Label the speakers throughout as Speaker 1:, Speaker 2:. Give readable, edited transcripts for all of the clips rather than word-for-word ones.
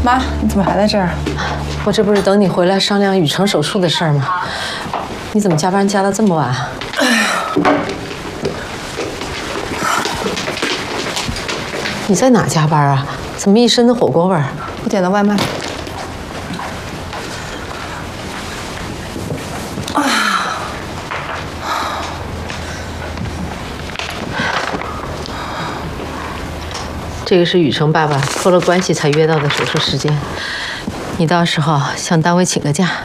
Speaker 1: 妈，你怎么还在这儿？
Speaker 2: 我这不是等你回来商量雨辰手术的事儿吗？你怎么加班加到这么晚？你在哪加班啊？怎么一身的火锅味儿？
Speaker 1: 我点的外卖。
Speaker 2: 这个是雨辰爸爸托了关系才约到的手术时间，你到时候向单位请个假。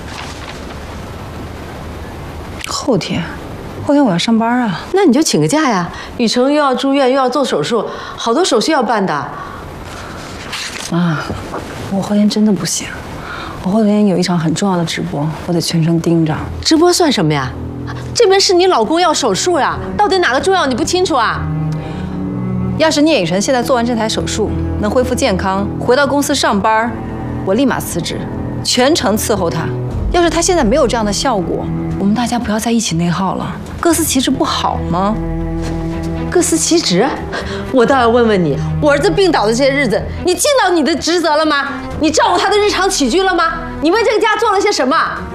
Speaker 1: 后天我要上班啊。
Speaker 2: 那你就请个假呀！雨辰又要住院又要做手术，好多手续要办的。
Speaker 1: 妈，我后天真的不行，我后天有一场很重要的直播，我得全程盯着。
Speaker 2: 直播算什么呀？这边是你老公要手术呀，到底哪个重要你不清楚啊？
Speaker 1: 要是聂雨辰现在做完这台手术，能恢复健康，回到公司上班，我立马辞职，全程伺候他。要是他现在没有这样的效果，我们大家不要在一起内耗了，各司其职不好吗？
Speaker 2: 各司其职？我倒要问问你，我儿子病倒的这些日子，你尽到你的职责了吗？你照顾他的日常起居了吗？你为这个家做了些什么？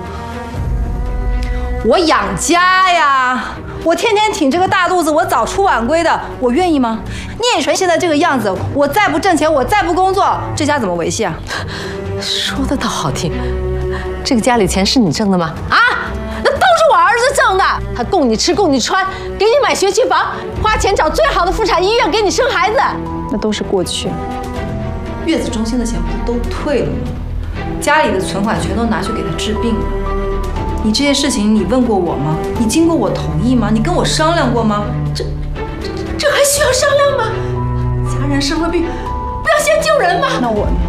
Speaker 1: 我养家呀，我天天挺这个大肚子，我早出晚归的，我愿意吗？聂雨辰现在这个样子，我再不挣钱，我再不工作，这家怎么维系啊？
Speaker 2: 说的倒好听，这个家里钱是你挣的吗？啊，那都是我儿子挣的，他供你吃，供你穿，给你买学区房，花钱找最好的妇产医院给你生孩子，
Speaker 1: 那都是过去。月子中心的钱不都退了吗？家里的存款全都拿去给他治病了。你这些事情你问过我吗？你经过我同意吗？你跟我商量过吗？
Speaker 2: 这还需要商量吗？家人生了病，不要先救人吗？
Speaker 1: 那我呢？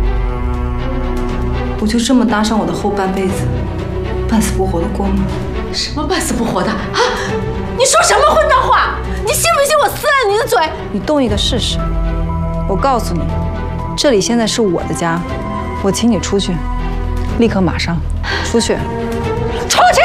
Speaker 1: 我就这么搭上我的后半辈子，半死不活的过吗？
Speaker 2: 什么半死不活的啊？你说什么混账话？你信不信我撕烂你的嘴？
Speaker 1: 你动一个试试。我告诉你，这里现在是我的家，我请你出去，立刻马上出去。出去！